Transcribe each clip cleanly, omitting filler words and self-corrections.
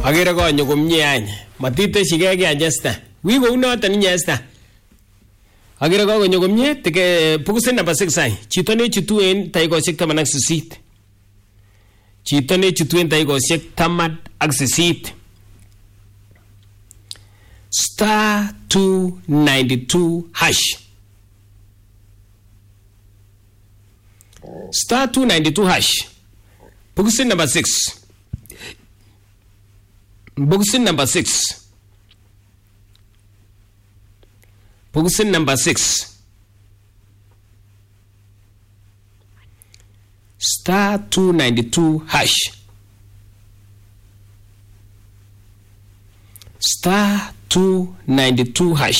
Agere konyo komye any. Matiteshige ki ajesta. Wi ko unoton inyesta. Agere konyo komye tike pukusen number 6 ay. Chito ne chutu en taikoshek 18. Chito ne chutu en taikoshek 18. Star 292 hash. Star 292 hash. Pukusen number 6. Boxing number 6. Boxing number 6. Star 292 hash. Star 292 hash.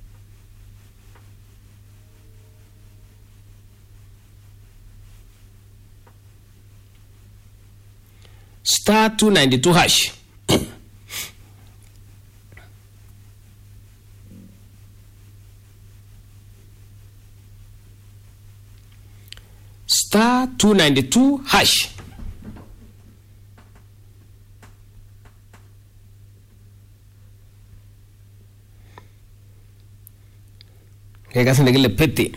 Star 292 hash. Star 292 hash. Kaya kasi nagile pete.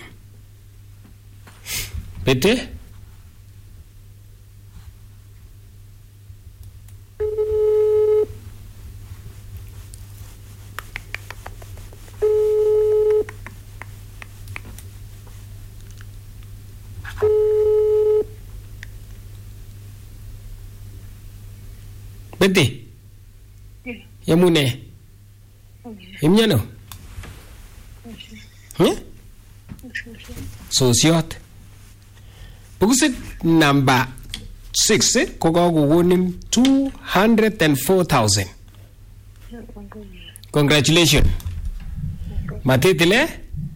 Pete? Pete? Yamune? Imnyano? Sosiot. Pukusit number 6 kokokokonin 204,000. Congratulations. Matitile